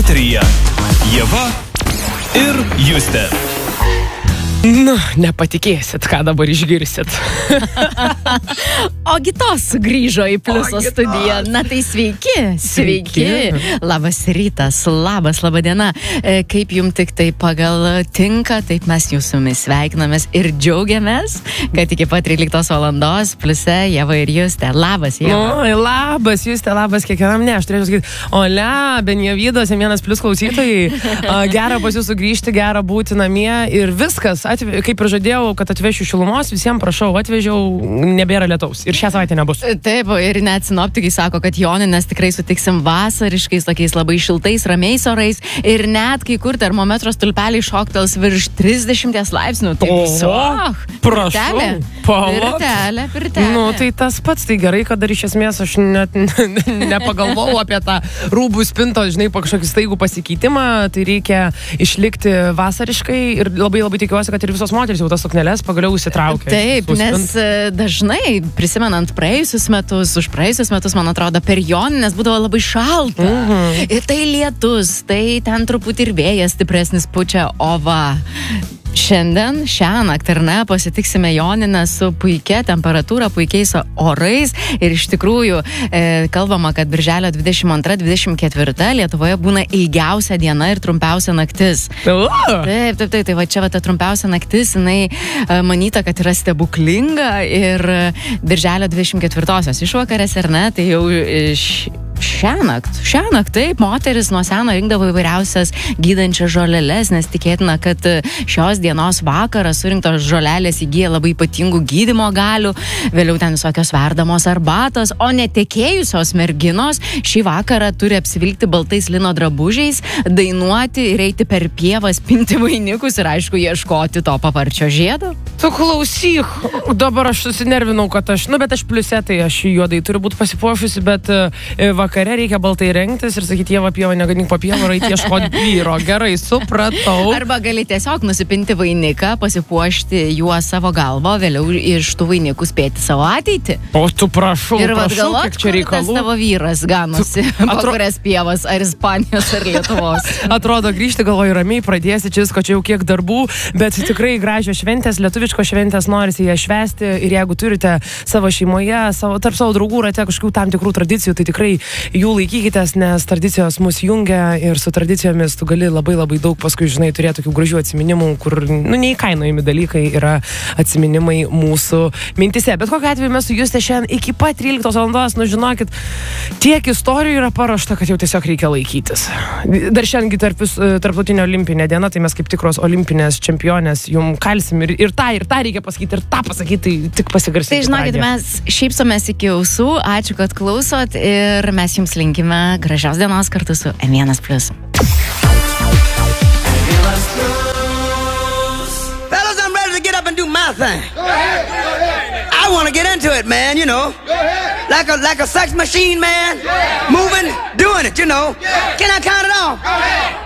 Eteryje Ieva ir Justė. Nu, nepatikėsit, ką dabar išgirsit. Ogi tos sugrįžo į Pliuso studiją. Na tai sveiki. Labas rytas, laba diena. Kaip jums tik tai pagal tinka, taip mes jūsumis sveikinamės ir džiaugiamės, kad iki pat 13 valandos Pliuse Ieva ir Justė. Labas, Ieva. Nu, labas, Justė, labas kiekvienam. Ne, aš turėčiau sakyti, olia, Benjavidos, Vienas Plius klausytojai. Gera pas jūs sugrįžti, gera būti namie ir viskas. Kaip ir žadėjau, kad atvešiu šilumos, visiems prašau, atvežiau, nebėra lietaus. Ir šią savaitę nebus. Taip, ir net sinoptikai sako, kad Joninės tikrai sutiksim vasariškais, tokiais labai šiltais, ramiais orais. Ir net kai kur termometro stulpeliai šoktels virš 30 laipsnių. Prašau. Pirtelė. Nu, tai tas pats, tai gerai, kad dar iš esmės aš net nepagalvojau apie tą rūbų spinto, žinai, po kažkokį staigų pasikeitimą. Tai reikia išlikti vasariškai ir labai tikiuosi, kad ir visos moterys jau tas sukneles pagaliau įsitraukia. Taip, nes dažnai, prisimenant praėjusius metus, man atrodo, per Jonines būdavo labai šalta. Ir tai lietus, tai ten truputį ir vėjas stipresnis pučia, o va. Šiąnakt ar ne, pasitiksime Joninę su puikia temperatūra, puikiais orais ir iš tikrųjų kalbama, kad birželio 22-24 Lietuvoje būna ilgiausia diena ir trumpiausia naktis. Taip, tai va čia va ta trumpiausia naktis, jinai manyta, kad yra stebuklinga ir birželio 24-osios išvakarės ar ne, tai jau Šiąnakt, taip, moteris nuo seno rinkdavo įvairiausias gydančias žoleles, nes tikėtina, kad šios dienos vakarą surinktos žolelės įgyja labai ypatingų gydymo galių, vėliau ten visokios verdamos arbatos, o netekėjusios merginos šį vakarą turi apsivilkti baltais lino drabužiais, dainuoti ir eiti per pievas, pinti vainikus ir aišku ieškoti to paparčio žiedo. Tu klausyk, dabar aš susinervinau, kad bet aš Pliuse, tai aš juodai turiu būti pasipuošusi, bet vakare reikia baltai rengtis ir sakyti, Ieva pieva, negadink po pievą, eiti ieškoti vyro. Gerai, supratau. Arba gali tiesiog nusipinti vainiką, pasipuošti juo savo galvą, vėliau iš tų vainikų spėti savo ateitį. O tu prašau, ir galvot, kiek čia reikalų. Tas tavo vyras ganosi po kurias pievas, ar Ispanijos, ar Lietuvos. Atrodo, grįžti galvoju ramiai, pradėsi čia jau kiek darbų, bet tikrai gražios šventės, lietuviškos šventės, norisi ją švęsti ir jeigu turite savo šeimoje, tarp savo draugų rate kažkokių tam tikrų tradicijų, tai tikrai jų laikykitės, nes tradicijos mus jungia ir su tradicijomis tu gali labai daug paskui, žinai, turėti tokių gražių atsiminimų, kur, neįkainojami dalykai yra atsiminimai mūsų mintise. Bet kokiu atveju mes su Justė šiandien iki pat 13 valandos, žinokit, tiek istorijų yra parašta, kad jau tiesiog reikia laikytis. Dar šiandien tarptautinė olimpinė diena, tai mes kaip tikros olimpinės čempionės jum kalsim ir tą reikia pasakyti, ir tą pasakyti, tai tik pasigarsinti. Tai žinokit, mes šypsomės iki ausų, ačiū, kad klausot ir mes jums linkime gražios dienos kartu su Vienas Plius. Fellas, I'm ready to get up and do my thing. Go ahead. I want to get into it, man, you know. Go ahead. Like a sex machine, man. Yeah. Moving, doing it, you know. Yeah. Can I count it off? Go ahead.